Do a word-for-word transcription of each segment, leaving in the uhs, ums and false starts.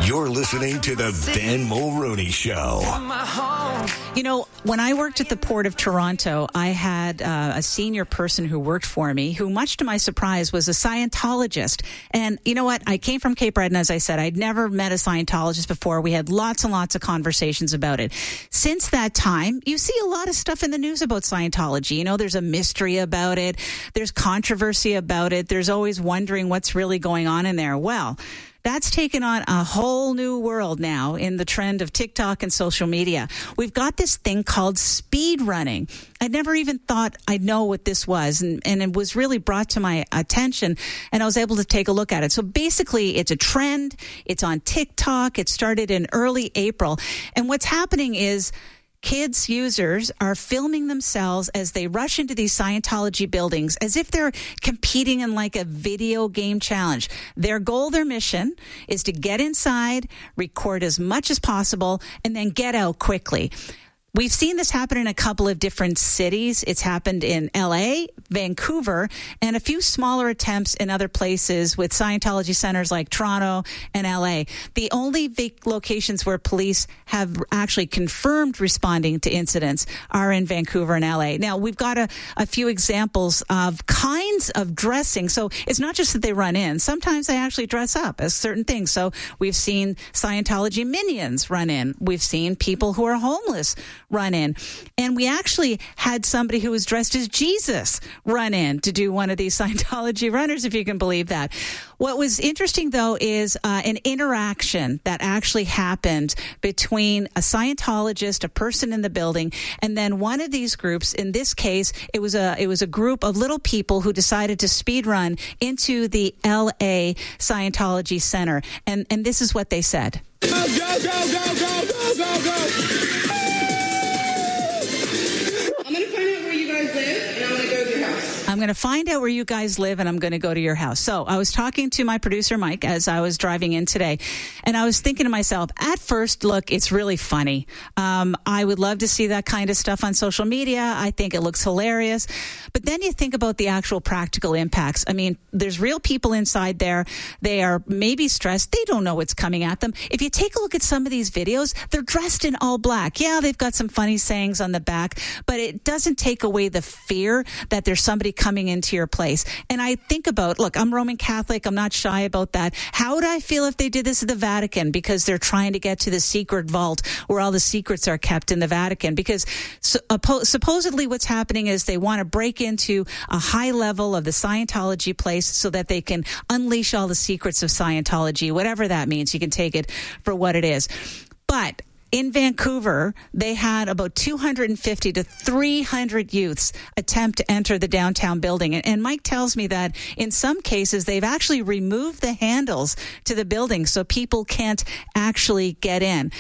You're listening to the Ben Mulroney Show. You know, when I worked at the Port of Toronto, I had uh, a senior person who worked for me who, much to my surprise, was a Scientologist. And you know what? I came from Cape Breton, as I said. I'd never met a Scientologist before. We had lots and lots of conversations about it. Since that time, you see a lot of stuff in the news about Scientology. You know, there's a mystery about it. There's controversy about it. There's always wondering what's really going on in there. Well, that's taken on a whole new world now in the trend of TikTok and social media. We've got this thing called speed running. I never even thought I'd know what this was, and, and it was really brought to my attention, and I was able to take a look at it. So basically, it's a trend. It's on TikTok. It started in early April, and what's happening is kids, users, are filming themselves as they rush into these Scientology buildings as if they're competing in like a video game challenge. Their goal, their mission, is to get inside, record as much as possible, and then get out quickly. We've seen this happen in a couple of different cities. It's happened in L A, Vancouver, and a few smaller attempts in other places with Scientology centers like Toronto and L A. The only vac- locations where police have actually confirmed responding to incidents are in Vancouver and L A. Now, we've got a, a few examples of kinds of dressing. So it's not just that they run in. Sometimes they actually dress up as certain things. So we've seen Scientology minions run in. We've seen people who are homeless run in. And we actually had somebody who was dressed as Jesus run in to do one of these Scientology runners, if you can believe that. What was interesting, though, is uh, an interaction that actually happened between a Scientologist, a person in the building, and then one of these groups. In this case, it was a it was a group of little people who decided to speed run into the L A Scientology Center. And, and this is what they said. Go, go, go, go, go, go, go, go. I'm going to find out where you guys live, and I'm going to go to your house. So I was talking to my producer, Mike, as I was driving in today, and I was thinking to myself, at first, look, it's really funny. Um, I would love to see that kind of stuff on social media. I think it looks hilarious. But then you think about the actual practical impacts. I mean, there's real people inside there. They are maybe stressed. They don't know what's coming at them. If you take a look at some of these videos, they're dressed in all black. Yeah, they've got some funny sayings on the back, but it doesn't take away the fear that there's somebody coming into your place. And I think about, look, I'm Roman Catholic. I'm not shy about that. How would I feel if they did this at the Vatican because they're trying to get to the secret vault where all the secrets are kept in the Vatican? Because so, uh, supposedly what's happening is they want to break into a high level of the Scientology place so that they can unleash all the secrets of Scientology, whatever that means. You can take it for what it is. But in Vancouver, they had about two hundred fifty to three hundred youths attempt to enter the downtown building. And, and Mike tells me that in some cases, they've actually removed the handles to the building so people can't actually get in.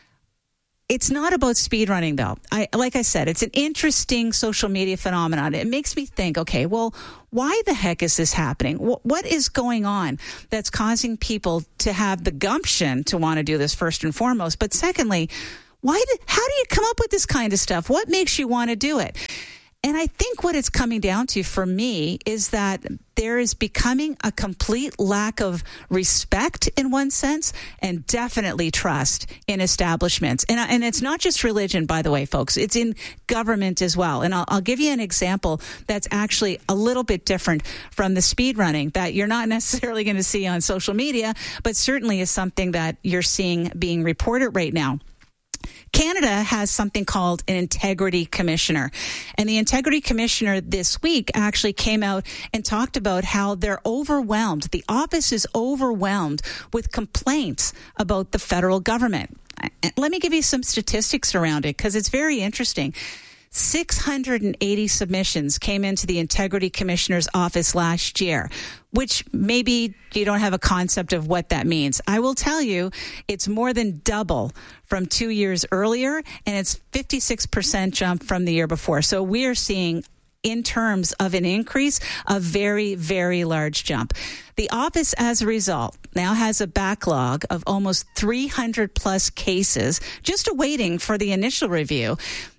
It's not about speed running, though. I, like I said, it's an interesting social media phenomenon. It makes me think, okay, well, why the heck is this happening? What, what is going on that's causing people to have the gumption to want to do this first and foremost? But secondly, why? Did, how do you come up with this kind of stuff? What makes you want to do it? And I think what it's coming down to for me is that there is becoming a complete lack of respect in one sense and definitely trust in establishments. And, and it's not just religion, by the way, folks. It's in government as well. And I'll, I'll give you an example that's actually a little bit different from the speed running that you're not necessarily going to see on social media, but certainly is something that you're seeing being reported right now. Canada has something called an integrity commissioner. And the integrity commissioner this week actually came out and talked about how they're overwhelmed. The office is overwhelmed with complaints about the federal government. Let me give you some statistics around it because it's very interesting. six hundred eighty submissions came into the Integrity Commissioner's office last year, which maybe you don't have a concept of what that means. I will tell you, it's more than double from two years earlier, and it's fifty-six percent jump from the year before. So we are seeing, in terms of an increase, a very, very large jump. The office, as a result, now has a backlog of almost three hundred plus cases just awaiting for the initial review.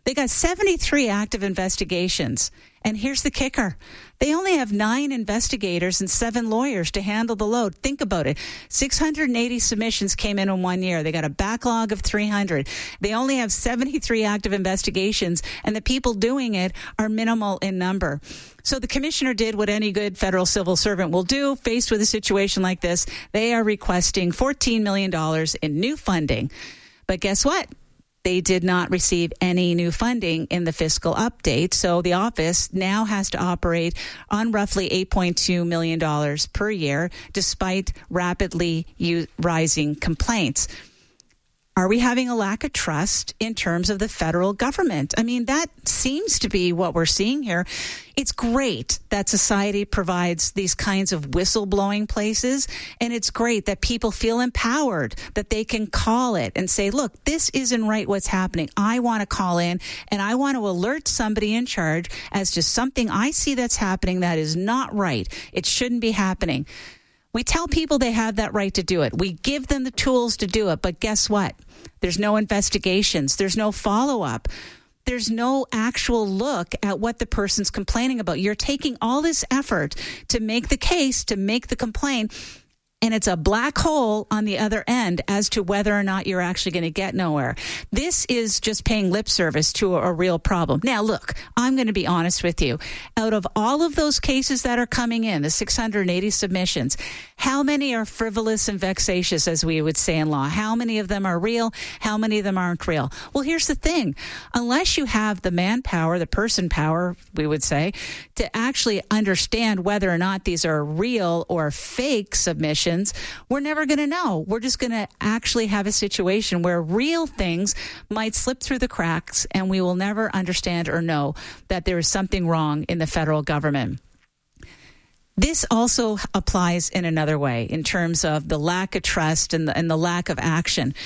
They got seventy-three active investigations. And here's the kicker. They only have nine investigators and seven lawyers to handle the load. Think about it. six hundred eighty submissions came in in one year. They got a backlog of three hundred. They only have seventy-three active investigations, and the people doing it are minimal in number. So the commissioner did what any good federal civil servant will do. Faced with a situation like this, they are requesting fourteen million dollars in new funding. But guess what? They did not receive any new funding in the fiscal update. So the office now has to operate on roughly eight point two million dollars per year, despite rapidly u- rising complaints. Are we having a lack of trust in terms of the federal government? I mean, that seems to be what we're seeing here. It's great that society provides these kinds of whistleblowing places, and it's great that people feel empowered, that they can call it and say, look, this isn't right what's happening. I want to call in, and I want to alert somebody in charge as to something I see that's happening that is not right. It shouldn't be happening. We tell people they have that right to do it. We give them the tools to do it. But guess what? There's no investigations. There's no follow-up. There's no actual look at what the person's complaining about. You're taking all this effort to make the case, to make the complaint, and it's a black hole on the other end as to whether or not you're actually going to get nowhere. This is just paying lip service to a, a real problem. Now, look, I'm going to be honest with you. Out of all of those cases that are coming in, the six hundred eighty submissions, how many are frivolous and vexatious, as we would say in law? How many of them are real? How many of them aren't real? Well, here's the thing. Unless you have the manpower, the person power, we would say, to actually understand whether or not these are real or fake submissions, we're never going to know. We're just going to actually have a situation where real things might slip through the cracks, and we will never understand or know that there is something wrong in the federal government. This also applies in another way in terms of the lack of trust and the, and the lack of action.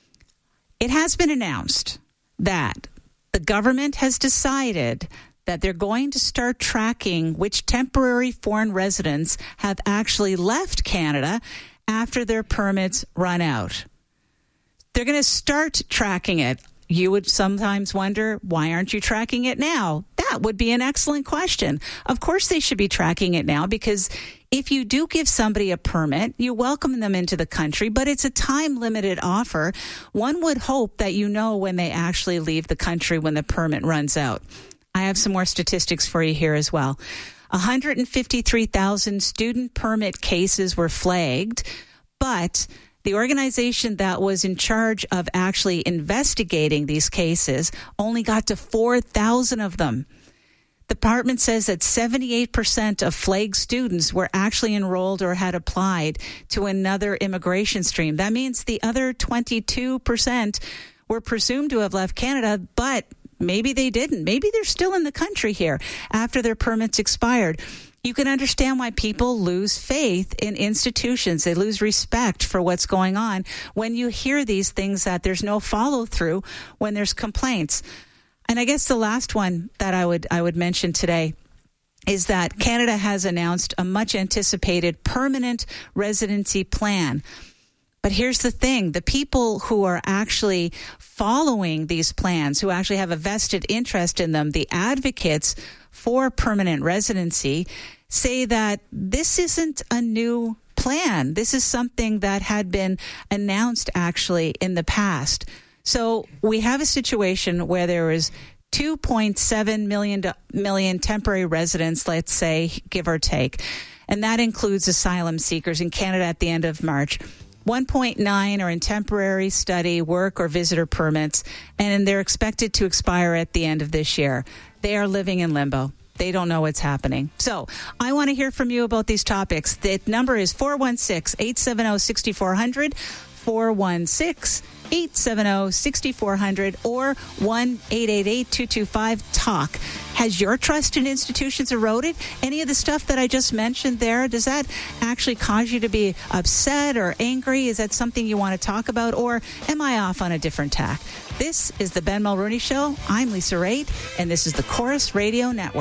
It has been announced that the government has decided that they're going to start tracking which temporary foreign residents have actually left Canada after their permits run out. They're going to start tracking it. You would sometimes wonder, why aren't you tracking it now? That would be an excellent question. Of course they should be tracking it now, because if you do give somebody a permit, you welcome them into the country, but it's a time-limited offer. One would hope that you know when they actually leave the country when the permit runs out. I have some more statistics for you here as well. one hundred fifty-three thousand student permit cases were flagged, but the organization that was in charge of actually investigating these cases only got to four thousand of them. The department says that seventy-eight percent of flagged students were actually enrolled or had applied to another immigration stream. That means the other twenty-two percent were presumed to have left Canada, but maybe they didn't. Maybe they're still in the country here after their permits expired. You can understand why people lose faith in institutions. They lose respect for what's going on when you hear these things, that there's no follow through when there's complaints. And I guess the last one that I would I would mention today is that Canada has announced a much anticipated permanent residency plan. But here's the thing. The people who are actually following these plans, who actually have a vested interest in them, the advocates for permanent residency, say that this isn't a new plan. This is something that had been announced actually in the past. So we have a situation where there is two point seven million, million temporary residents, let's say, give or take. And that includes asylum seekers in Canada at the end of March. one point nine are in temporary study, work, or visitor permits, and they're expected to expire at the end of this year. They are living in limbo. They don't know what's happening. So I want to hear from you about these topics. The number is four one six, eight seven zero, six four zero zero, four one six, eight seven zero, six four zero zero, or one eight eight eight, two two five, talk. Has your trust in institutions eroded? Any of the stuff that I just mentioned there, does that actually cause you to be upset or angry? Is that something you want to talk about? Or am I off on a different tack? This is the Ben Mulroney Show. I'm Lisa Raitt, and this is the Chorus Radio Network.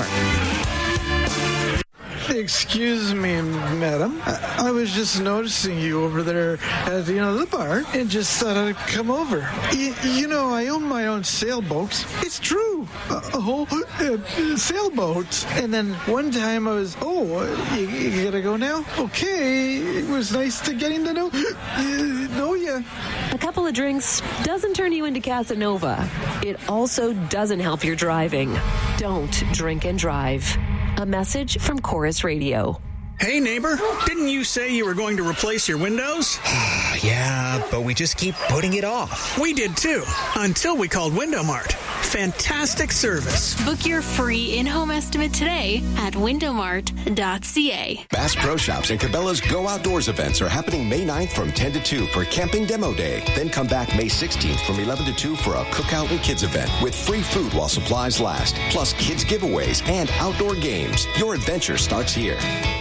Excuse me, madam. I, I was just noticing you over there at, you know, the bar, and just thought I'd come over. Y- you know, I own my own sailboat. It's true. a whole uh, sailboat. And then one time I was, oh, you, you gotta go now? Okay, it was nice to getting to know, uh, know you. A couple of drinks doesn't turn you into Casanova. It also doesn't help your driving. Don't drink and drive. A message from Chorus Radio. Hey, neighbor, didn't you say you were going to replace your windows? Yeah, but we just keep putting it off. We did too, until we called Window Mart. Fantastic service. Book your free in-home estimate today at window mart dot c a. Bass Pro Shops and Cabela's Go Outdoors events are happening May ninth from ten to two for Camping Demo Day. Then come back May sixteenth from eleven to two for a cookout and kids event with free food while supplies last, plus kids giveaways and outdoor games. Your adventure starts here.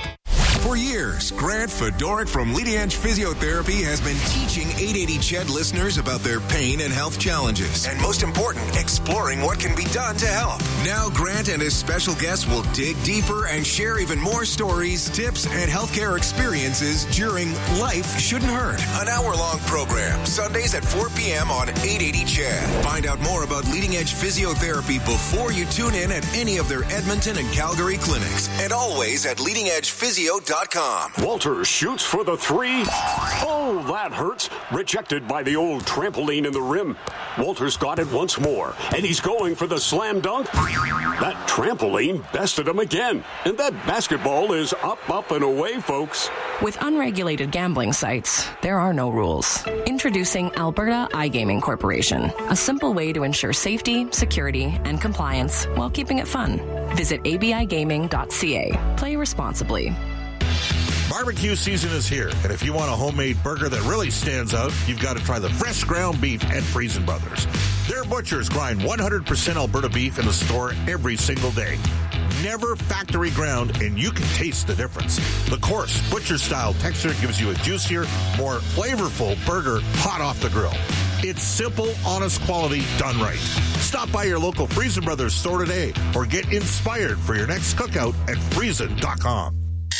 For years, Grant Fedoruk from Leading Edge Physiotherapy has been teaching eight eighty C H E D listeners about their pain and health challenges. And most important, exploring what can be done to help. Now, Grant and his special guests will dig deeper and share even more stories, tips, and healthcare experiences during Life Shouldn't Hurt, an hour-long program, Sundays at four p.m. on eight eighty C H E D. Find out more about Leading Edge Physiotherapy before you tune in at any of their Edmonton and Calgary clinics. And always at leading edge physio dot com. Walter shoots for the three. Oh, that hurts. Rejected by the old trampoline in the rim. Walter's got it once more, and he's going for the slam dunk. That trampoline bested him again. And that basketball is up, up, and away, folks. With unregulated gambling sites, there are no rules. Introducing Alberta iGaming Corporation, a simple way to ensure safety, security, and compliance while keeping it fun. Visit a b i gaming dot c a. Play responsibly. Barbecue season is here, and if you want a homemade burger that really stands out, you've got to try the fresh ground beef at Friesen Brothers. Their butchers grind one hundred percent Alberta beef in the store every single day. Never factory ground, and you can taste the difference. The coarse, butcher-style texture gives you a juicier, more flavorful burger hot off the grill. It's simple, honest quality done right. Stop by your local Friesen Brothers store today or get inspired for your next cookout at friesen dot com.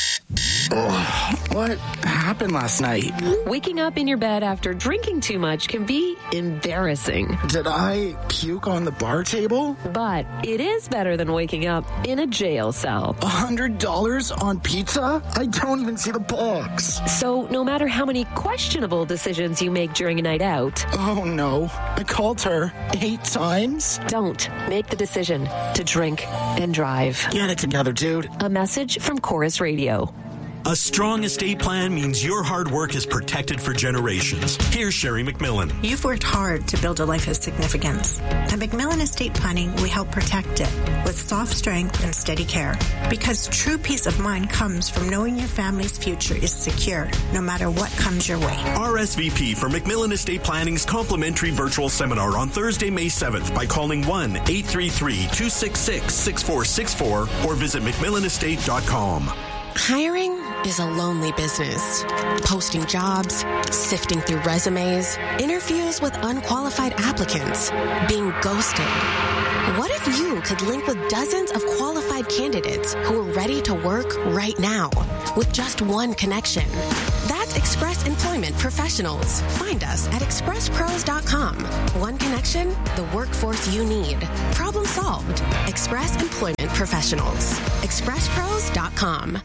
Oh, what happened last night? Waking up in your bed after drinking too much can be embarrassing. Did I puke on the bar table? But it is better than waking up in a jail cell. A hundred dollars on pizza? I don't even see the box. So no matter how many questionable decisions you make during a night out. Oh no, I called her eight times. Don't make the decision to drink and drive. Get it together, dude. A message from Chorus Radio. A strong estate plan means your hard work is protected for generations. Here's Sherry McMillan. You've worked hard to build a life of significance. At McMillan Estate Planning, we help protect it with soft strength and steady care. Because true peace of mind comes from knowing your family's future is secure, no matter what comes your way. R S V P for McMillan Estate Planning's complimentary virtual seminar on Thursday, May seventh by calling one eight three three, two six six, six four six four or visit mcmillan estate dot com. Hiring is a lonely business. Posting jobs, sifting through resumes, interviews with unqualified applicants, being ghosted. What if you could link with dozens of qualified candidates who are ready to work right now with just one connection? That's Express Employment Professionals. Find us at express pros dot com. One connection, the workforce you need. Problem solved. Express Employment Professionals. express pros dot com.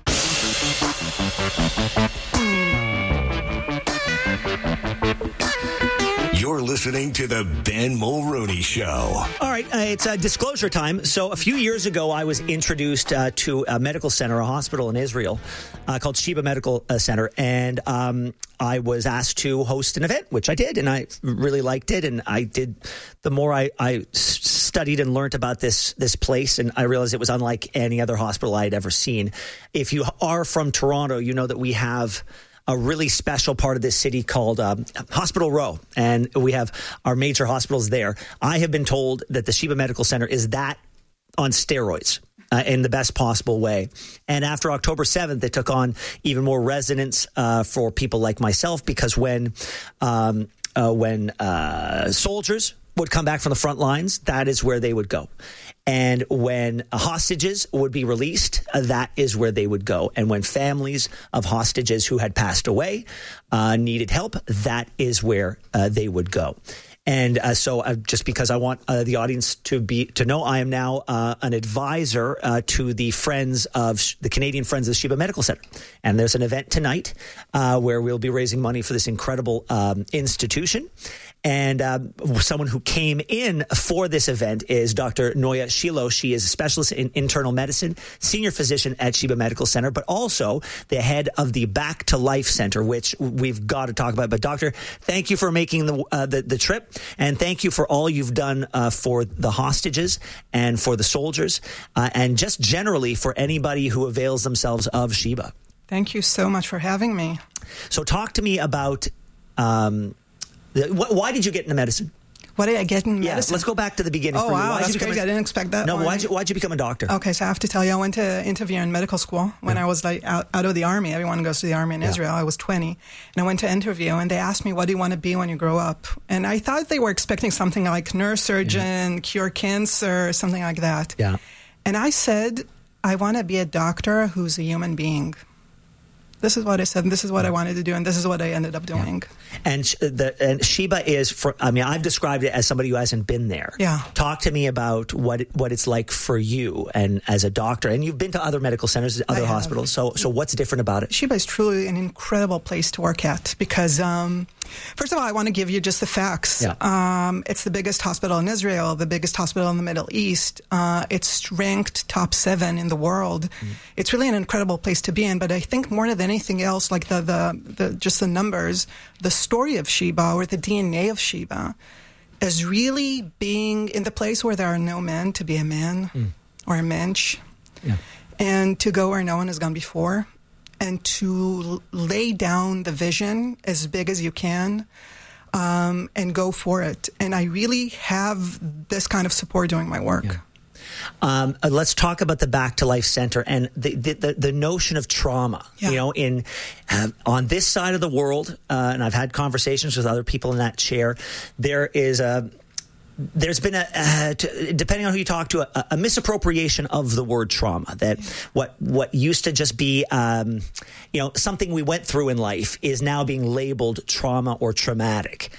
You're listening to the Ben Mulroney Show. All right, uh, it's uh, disclosure time. So a few years ago, I was introduced uh, to a medical center, a hospital in Israel uh, called Sheba Medical uh, Center, and um, I was asked to host an event, which I did, and I really liked it. And I did. The more I, I studied and learned about this this place, and I realized it was unlike any other hospital I had ever seen. If you are from Toronto, you know that we have a really special part of this city called um, Hospital Row, and we have our major hospitals there. I have been told that the Sheba Medical Center is that on steroids. Uh, in the best possible way. And after October seventh, it took on even more resonance uh, for people like myself, because when um, uh, when uh, soldiers would come back from the front lines, that is where they would go. And when hostages would be released, uh, that is where they would go. And when families of hostages who had passed away uh, needed help, that is where uh, they would go. And uh, so uh, just because I want uh, the audience to be to know, I am now uh, an advisor uh, to the Friends of the Canadian Friends of Sheba Medical Center. And there's an event tonight uh, where we'll be raising money for this incredible um, institution. And uh, someone who came in for this event is Doctor Noya Shilo. She is a specialist in internal medicine, senior physician at Sheba Medical Center, but also the head of the Back to Life Center, which we've got to talk about. But Doctor, thank you for making the uh, the, the trip, and thank you for all you've done uh, for the hostages and for the soldiers, uh, and just generally for anybody who avails themselves of Sheba. Thank you so much for having me. So talk to me about... Um, Why did you get into medicine? Why did I get into yeah, medicine? Let's go back to the beginning. Oh, for you. wow, Why'd that's you become crazy. A, I didn't expect that. No, one. why'd you, why'd you become a doctor? Okay, so I have to tell you, I went to interview in medical school when yeah. I was like out, out of the army. Everyone goes to the army in yeah. Israel. I was twenty, and I went to interview, and they asked me, what do you want to be when you grow up? And I thought they were expecting something like neurosurgeon, yeah. cure cancer, something like that. Yeah. And I said, I want to be a doctor who's a human being. This is what I said, and this is what I wanted to do, and this is what I ended up doing. Yeah. And the and Sheba is, for, I mean, I've described it as somebody who hasn't been there. Yeah. Talk to me about what it, what it's like for you and as a doctor. And you've been to other medical centers, other I hospitals. So so what's different about it? Sheba is truly an incredible place to work at because, um, first of all, I want to give you just the facts. Yeah. Um, it's the biggest hospital in Israel, the biggest hospital in the Middle East. Uh, it's ranked top seven in the world. Mm. It's really an incredible place to be in. But I think more than anything else, like the, the, the just the numbers, the story of Sheba or the D N A of Sheba is really being in the place where there are no men to be a man mm. or a mensch, yeah. and to go where no one has gone before, and to l- lay down the vision as big as you can, um, and go for it. And I really have this kind of support doing my work. Yeah. Um, uh, let's talk about the Back to Life Center and the the, the, the notion of trauma. Yeah. You know, in uh, on this side of the world, uh, and I've had conversations with other people in that chair. There is a there's been a uh, to, depending on who you talk to, a, a misappropriation of the word trauma. That yeah. what what used to just be um, you know something we went through in life is now being labeled trauma or traumatic.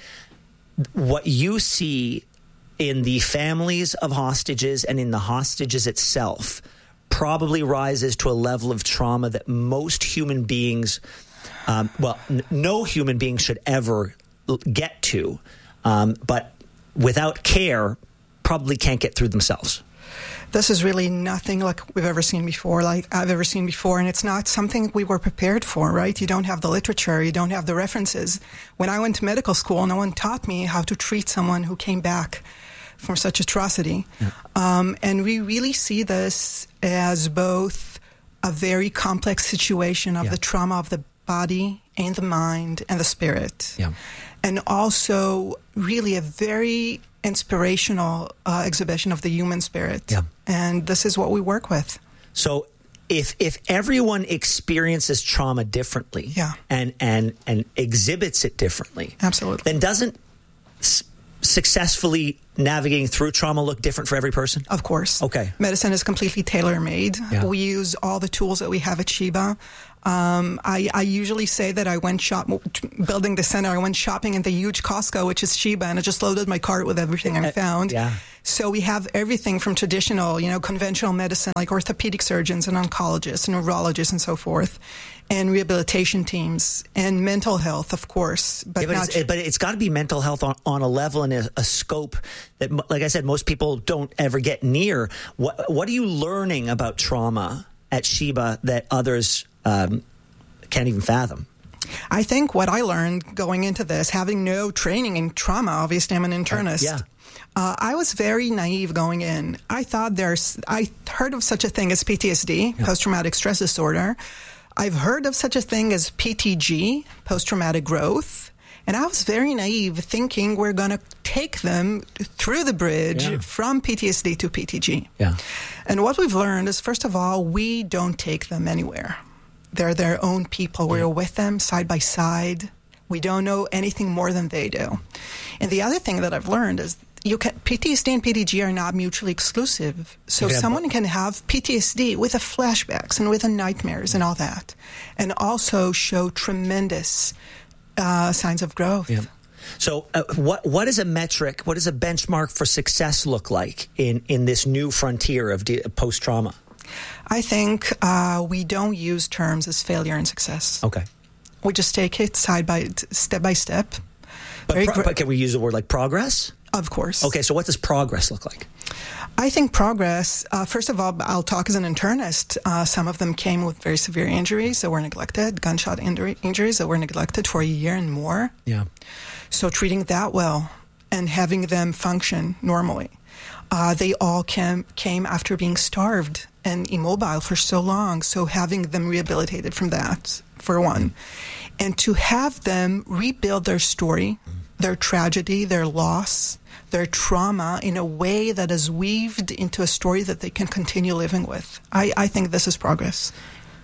What you see in the families of hostages and in the hostages itself probably rises to a level of trauma that most human beings, um, well, n- no human being should ever l- get to, um, but without care, probably can't get through themselves. This is really nothing like we've ever seen before, like I've ever seen before, and it's not something we were prepared for, right? You don't have the literature, you don't have the references. When I went to medical school, no one taught me how to treat someone who came back from such atrocity. Yeah. Um, and we really see this as both a very complex situation of yeah. the trauma of the body and the mind and the spirit. Yeah. And also really a very inspirational uh, exhibition of the human spirit. Yeah. And this is what we work with. So if if everyone experiences trauma differently yeah. and, and, and exhibits it differently, absolutely, then doesn't s- successfully navigating through trauma look different for every person? Of course. Okay. Medicine is completely tailor-made. Yeah. We use all the tools that we have at Sheba. Um, I, I usually say that I went shop building the center. I went shopping in the huge Costco, which is Sheba, and I just loaded my cart with everything I found. Yeah. So we have everything from traditional, you know, conventional medicine, like orthopedic surgeons and oncologists and neurologists and so forth, and rehabilitation teams and mental health, of course. But yeah, but, not it's, it, but it's got to be mental health on, on a level and a, a scope that, like I said, most people don't ever get near. What What are you learning about trauma at Sheba that others um, can't even fathom? I think what I learned going into this, having no training in trauma, obviously I'm an internist. Uh, yeah. Uh, I was very naive going in. I thought there's, I heard of such a thing as P T S D, yeah. post-traumatic stress disorder. I've heard of such a thing as P T G, post-traumatic growth. And I was very naive thinking we're going to take them through the bridge yeah. from P T S D to P T G. Yeah. And what we've learned is, first of all, we don't take them anywhere. They're their own people. We're with them side by side. We don't know anything more than they do. And the other thing that I've learned is you can, P T S D and P T G are not mutually exclusive. So yeah, someone can have P T S D with the flashbacks and with the nightmares and all that, and also show tremendous uh, signs of growth. Yeah. So uh, what what is a metric, what does a benchmark for success look like in, in this new frontier of de- post-trauma? I think uh, we don't use terms as failure and success. Okay. We just take it side by step by step. But, pro- but can we use the word like progress? Of course. Okay, so what does progress look like? I think progress, uh, first of all, I'll talk as an internist. Uh, some of them came with very severe injuries that were neglected, gunshot injury, injuries that were neglected for a year and more. Yeah. So treating that well and having them function normally. Uh, they all came, came after being starved and immobile for so long. So having them rehabilitated from that, for one. Mm-hmm. And to have them rebuild their story, mm-hmm. their tragedy, their loss, their trauma in a way that is weaved into a story that they can continue living with. I, I think this is progress.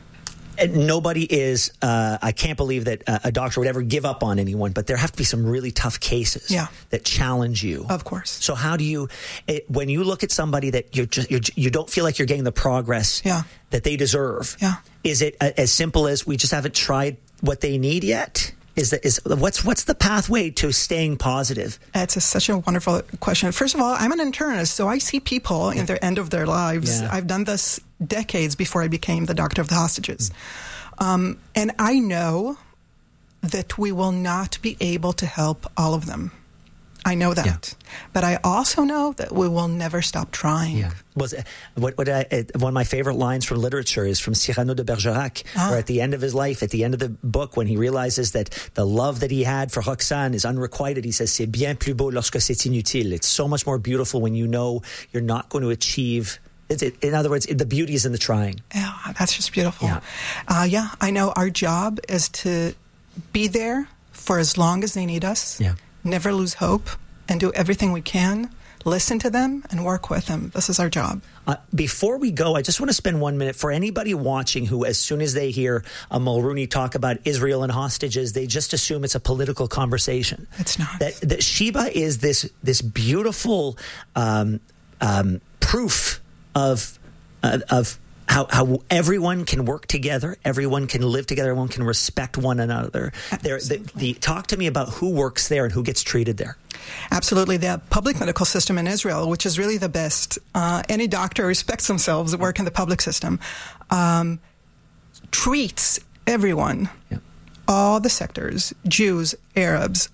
And nobody is, uh, I can't believe that uh, a doctor would ever give up on anyone, but there have to be some really tough cases yeah. that challenge you. Of course. So how do you, it, when you look at somebody that you're just, you're, you don't feel like you're getting the progress yeah. that they deserve, yeah. is it a, as simple as we just haven't tried what they need yet? Is that is what's what's the pathway to staying positive? It's a, such a wonderful question. First of all, I'm an internist, so I see people in their end of their lives. Yeah. I've done this decades before I became the doctor of the hostages. Mm. Um, and I know that we will not be able to help all of them. I know that. Yeah. But I also know that we will never stop trying. Yeah. Was what, what I, one of my favorite lines from literature is from Cyrano de Bergerac, ah. where at the end of his life, at the end of the book, when he realizes that the love that he had for Roxane is unrequited, he says, c'est bien plus beau lorsque c'est inutile. It's so much more beautiful when you know you're not going to achieve. It's, it, in other words, the beauty is in the trying. Yeah, that's just beautiful. Yeah. Uh, yeah, I know our job is to be there for as long as they need us. Yeah. Never lose hope, and do everything we can, listen to them, and work with them. This is our job. Uh, before we go, I just want to spend one minute for anybody watching who, as soon as they hear a Mulrooney talk about Israel and hostages, they just assume it's a political conversation. It's not. That, that Sheba is this this beautiful um, um, proof of uh, of. How, how everyone can work together, everyone can live together, everyone can respect one another. There, the, the, talk to me about who works there and who gets treated there. Absolutely. The public medical system in Israel, which is really the best. Uh, any doctor respects themselves that work in the public system, um, treats everyone. Yeah. All the sectors, Jews, Arabs,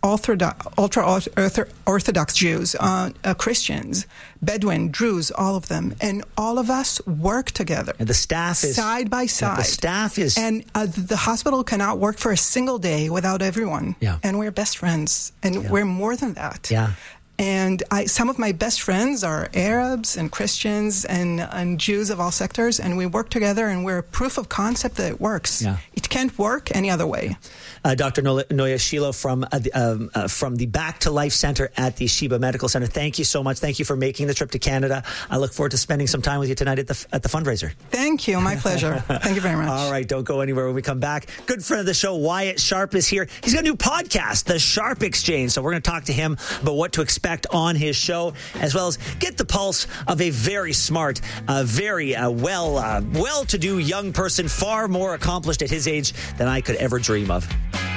ultra-Orthodox Jews, uh, uh, Christians, Bedouin, Druze, all of them. And all of us work together. And the staff is... Side by side. The staff is... And uh, the hospital cannot work for a single day without everyone. Yeah. And we're best friends. And yeah. we're more than that. Yeah. And I, some of my best friends are Arabs and Christians and, and Jews of all sectors, and we work together, and we're a proof of concept that it works. Yeah. It can't work any other way. Uh, Doctor Noya Shilo from uh, the, um, uh, from the Back to Life Center at the Sheba Medical Center. Thank you so much. Thank you for making the trip to Canada. I look forward to spending some time with you tonight at the at the fundraiser. Thank you. My pleasure. Thank you very much. All right. Don't go anywhere when we come back. Good friend of the show, Wyatt Sharp, is here. He's got a new podcast, The Sharp Exchange. So we're going to talk to him about what to expect on his show, as well as get the pulse of a very smart, uh, very uh, well, uh, well-to-do young person, far more accomplished at his age than I could ever dream of.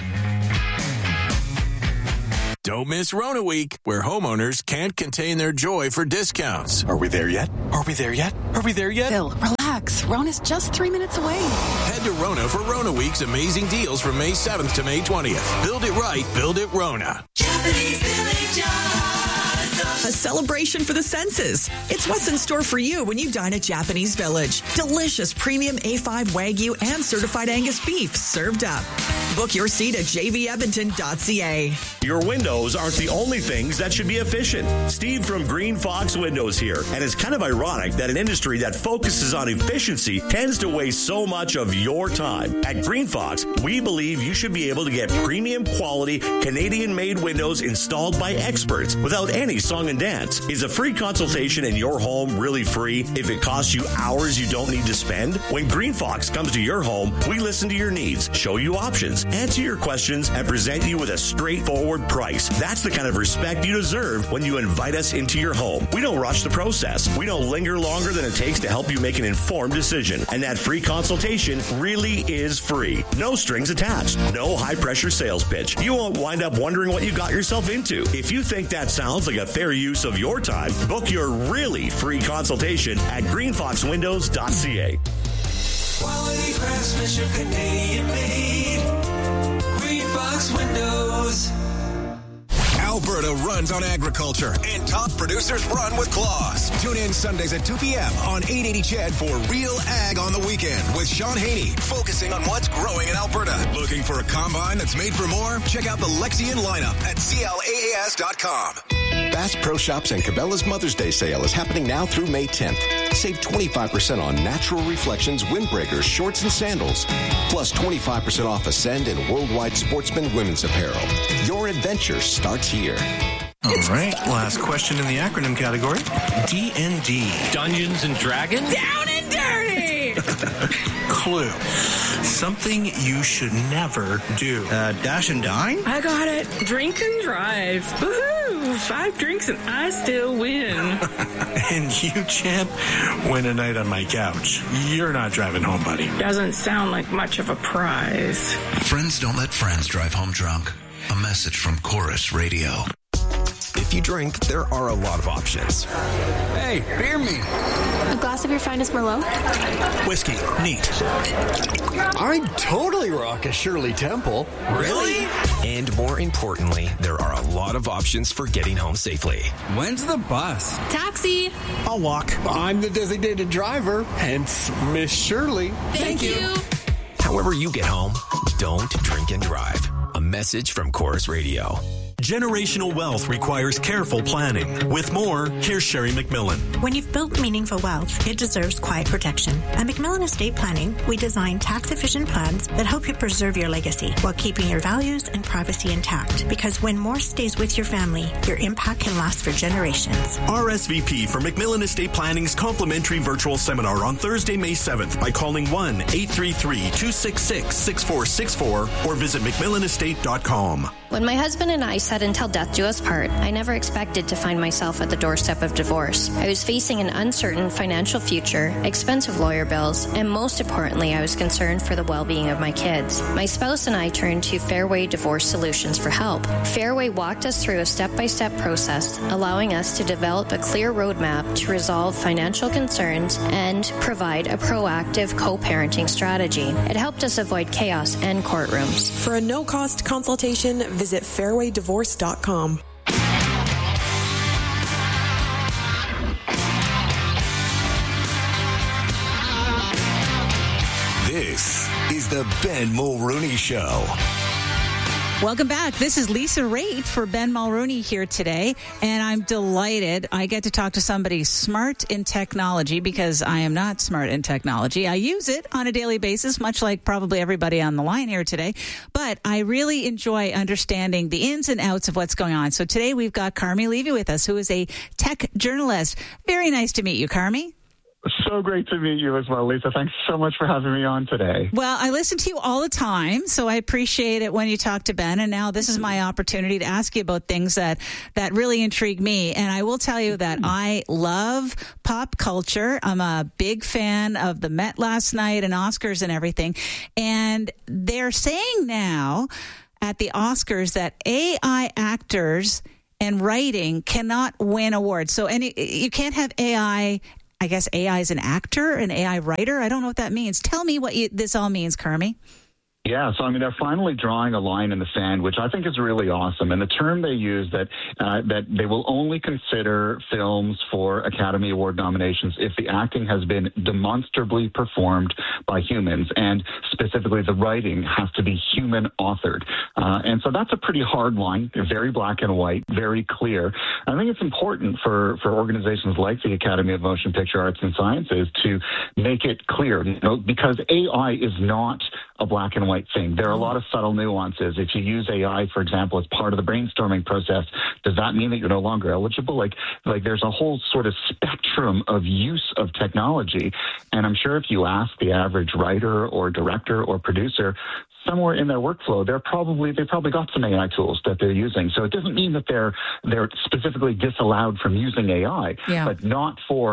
Don't miss Rona Week, where homeowners can't contain their joy for discounts. Are we there yet? Are we there yet? Are we there yet? Bill, relax. Rona's just three minutes away. Head to Rona for Rona Week's amazing deals from May seventh to May twentieth. Build it right, build it Rona. Japanese Village. A celebration for the senses. It's what's in store for you when you dine at Japanese Village. Delicious premium A five Wagyu and certified Angus beef served up. Book your seat at j v edmonton dot c a. Your windows aren't the only things that should be efficient. Steve from Green Fox Windows here. And it's kind of ironic that an industry that focuses on efficiency tends to waste so much of your time. At Green Fox, we believe you should be able to get premium quality Canadian-made windows installed by experts without any song and dance. Is a free consultation in your home really free if it costs you hours you don't need to spend? When Green Fox comes to your home, we listen to your needs, show you options, answer your questions, and present you with a straightforward price. That's the kind of respect you deserve when you invite us into your home. We don't rush the process. We don't linger longer than it takes to help you make an informed decision. And that free consultation really is free. No stress. strings attached. No high-pressure sales pitch. You won't wind up wondering what you got yourself into. If you think that sounds like a fair use of your time, book your really free consultation at green fox windows dot c a. Quality craftsmanship, Canadian made. Green Fox Windows. Alberta runs on agriculture, and top producers run with claws. Tune in Sundays at two p.m. on eight eighty C H E D for Real Ag on the Weekend with Sean Haney, focusing on what's growing in Alberta. Looking for a combine that's made for more? Check out the Lexion lineup at C L A A S dot com. Bass Pro Shops and Cabela's Mother's Day sale is happening now through May tenth. Save twenty-five percent on Natural Reflections windbreakers, shorts, and sandals. Plus twenty-five percent off Ascend and Worldwide Sportsman women's apparel. Your adventure starts here. All right, last question in the acronym category. D and D. Dungeons and Dragons? Down and dirty! Clue. Something you should never do. Uh, dash and dine? I got it. Drink and drive. Woohoo! Five drinks and I still win. And you, champ, win a night on my couch. You're not driving home, buddy. Doesn't sound like much of a prize. Friends don't let friends drive home drunk. A message from Chorus Radio. If you drink, there are a lot of options. Hey, beer me. A glass of your finest Merlot? Whiskey. Neat. I'd totally rock a Shirley Temple. Really? And more importantly, there are a lot of options for getting home safely. When's the bus? Taxi. I'll walk. I'm the designated driver, hence Miss Shirley. Thank, Thank you. you. However you get home, don't drink and drive. A message from Chorus Radio. Generational wealth requires careful planning. With more, here's Sherry McMillan. When you've built meaningful wealth, it deserves quiet protection. At McMillan Estate Planning, we design tax-efficient plans that help you preserve your legacy while keeping your values and privacy intact. Because when more stays with your family, your impact can last for generations. R S V P for McMillan Estate Planning's complimentary virtual seminar on Thursday, May seventh by calling one eight three three, two six six, six four six four or visit mcmillan estate dot com. When my husband and I said until death do us part, I never expected to find myself at the doorstep of divorce. I was facing an uncertain financial future, expensive lawyer bills, and most importantly, I was concerned for the well-being of my kids. My spouse and I turned to Fairway Divorce Solutions for help. Fairway walked us through a step-by-step process, allowing us to develop a clear roadmap to resolve financial concerns and provide a proactive co-parenting strategy. It helped us avoid chaos and courtrooms. For a no-cost consultation, visit fairway divorce dot com. This is the Ben Mulrooney Show. Welcome back. This is Lisa Raitt for Ben Mulrooney here today, and I'm delighted I get to talk to somebody smart in technology because I am not smart in technology. I use it on a daily basis, much like probably everybody on the line here today, but I really enjoy understanding the ins and outs of what's going on. So today we've got Carmi Levy with us, who is a tech journalist. Very nice to meet you, Carmi. So great to meet you as well, Lisa. Thanks so much for having me on today. Well, I listen to you all the time, so I appreciate it when you talk to Ben. And now this is my opportunity to ask you about things that, that really intrigue me. And I will tell you that I love pop culture. I'm a big fan of the Met last night and Oscars and everything. And they're saying now at the Oscars that A I actors and writing cannot win awards. So any you can't have A I... I guess A I is an actor, an A I writer. I don't know what that means. Tell me what you, this all means, Carmi. Yeah, so I mean, they're finally drawing a line in the sand, which I think is really awesome. And the term they use that uh, that they will only consider films for Academy Award nominations if the acting has been demonstrably performed by humans, and specifically the writing has to be human authored. Uh, and so that's a pretty hard line. They're very black and white, very clear. I think it's important for, for organizations like the Academy of Motion Picture Arts and Sciences to make it clear, you know, because A I is not a black and white thing. There are a lot of subtle nuances. If you use A I, for example, as part of the brainstorming process, does that mean that you're no longer eligible? Like, like there's a whole sort of spectrum of use of technology. And I'm sure if you ask the average writer or director or producer, somewhere in their workflow, they're probably they probably got some A I tools that they're using. So it doesn't mean that they're they're specifically disallowed from using A I, yeah. but not for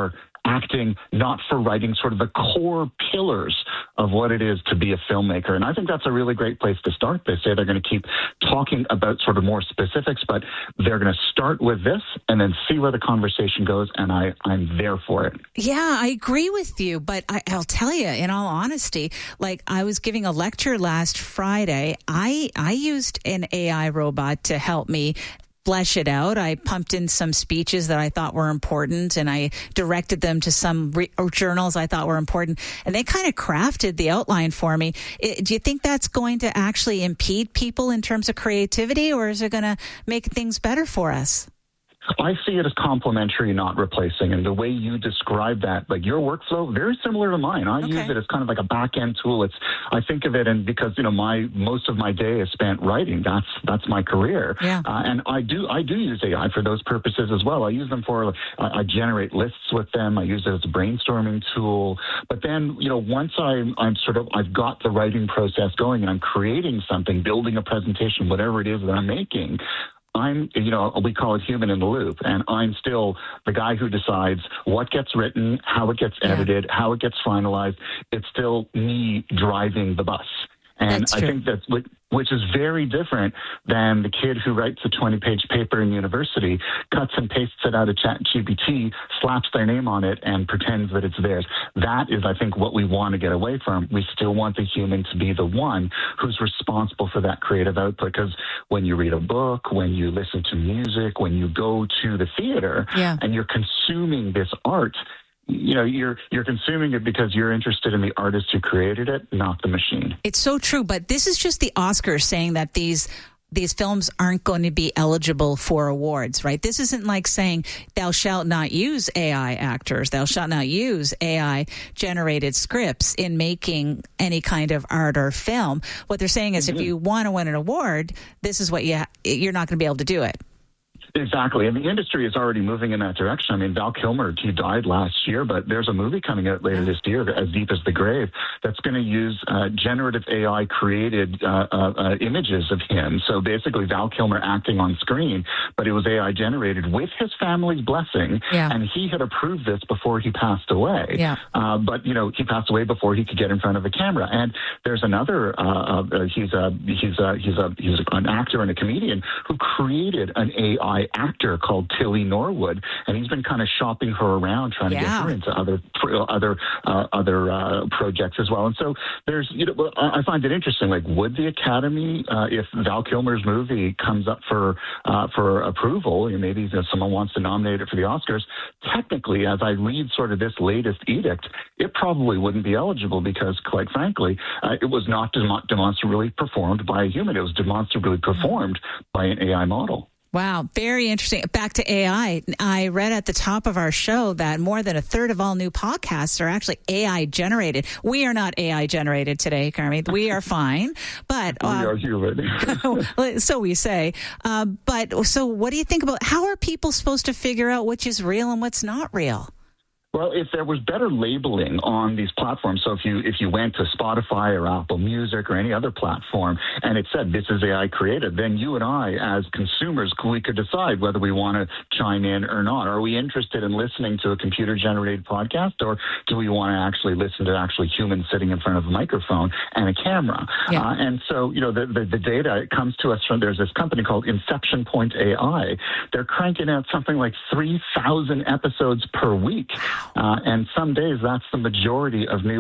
acting, not for writing, sort of the core pillars of what it is to be a filmmaker. And I think that's a really great place to start. They say they're going to keep talking about sort of more specifics, but they're going to start with this and then see where the conversation goes, and I, I'm there for it. Yeah, I agree with you, but I, I'll tell you, in all honesty, like I was giving a lecture last Friday. I, I used an A I robot to help me flesh it out. I pumped in some speeches that I thought were important, and I directed them to some re- journals I thought were important, and they kind of crafted the outline for me. It, do you think that's going to actually impede people in terms of creativity, or is it going to make things better for us? I see it as complementary, not replacing. And the way you describe that, like your workflow, very similar to mine. I okay. use it as kind of like a back-end tool. It's, I think of it, and because, you know, my, most of my day is spent writing. That's, that's my career. Yeah. Uh, and I do, I do use A I for those purposes as well. I use them for, uh, I generate lists with them. I use it as a brainstorming tool. But then, you know, once I'm, I'm sort of, I've got the writing process going and I'm creating something, building a presentation, whatever it is that I'm making, I'm, you know, we call it human in the loop, and I'm still the guy who decides what gets written, how it gets edited, yeah. how it gets finalized. It's still me driving the bus. And I think that's what, which is very different than the kid who writes a twenty-page paper in university, cuts and pastes it out of ChatGPT, slaps their name on it, and pretends that it's theirs. That is, I think, what we want to get away from. We still want the human to be the one who's responsible for that creative output. Because when you read a book, when you listen to music, when you go to the theater, yeah. and you're consuming this art, you know, you're you're consuming it because you're interested in the artist who created it, not the machine. It's so true, but this is just the Oscars saying that these these films aren't going to be eligible for awards, right? This isn't like saying thou shalt not use A I actors, thou shalt not use A I generated scripts in making any kind of art or film. What they're saying is, mm-hmm. if you want to win an award, this is what you ha- you're not going to be able to do it. Exactly. And the industry is already moving in that direction. I mean, Val Kilmer, he died last year, but there's a movie coming out later this year, As Deep as the Grave, that's going to use uh, generative A I created uh, uh, uh, images of him. So basically Val Kilmer acting on screen, but it was A I generated with his family's blessing. Yeah. And he had approved this before he passed away. Yeah. Uh, but, you know, he passed away before he could get in front of the camera. And there's another, uh, uh, he's a, he's a, he's a, he's an actor and a comedian who created an A I actor called Tilly Norwood, and he's been kind of shopping her around, trying yeah. to get her into other other uh, other uh, projects as well. And so there's, you know, I find it interesting. Like, would the Academy, uh, if Val Kilmer's movie comes up for uh, for approval, you know, maybe if someone wants to nominate it for the Oscars, technically, as I read sort of this latest edict, it probably wouldn't be eligible because, quite frankly, uh, it was not dem- demonstrably performed by a human. It was demonstrably performed by an A I model. Wow, very interesting. Back to A I. I read at the top of our show that more than a third of all new podcasts are actually A I generated. We are not A I generated today, Carmi. We are fine, but we uh, are human. So we say. Uh, but so, what do you think about how are people supposed to figure out which is real and what's not real? Well, if there was better labeling on these platforms, so if you if you went to Spotify or Apple Music or any other platform and it said this is A I created, then you and I as consumers, we could decide whether we want to chime in or not. Are we interested in listening to a computer-generated podcast, or do we want to actually listen to actually humans sitting in front of a microphone and a camera? Yeah. Uh, and so, you know, the, the, the data it comes to us from, there's this company called Inception Point A I. They're cranking out something like three thousand episodes per week. Uh, and some days that's the majority of new